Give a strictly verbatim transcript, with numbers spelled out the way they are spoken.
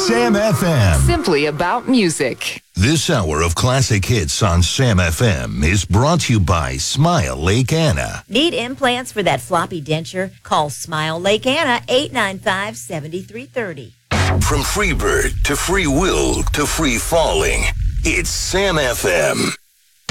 Sam F M. Simply about music. This hour of classic hits on Sam F M is brought to you by Smile Lake Anna. Need implants for that floppy denture? Call Smile Lake Anna, eight nine five, seven three three zero. From Freebird to Free Will to Free Falling, it's Sam F M.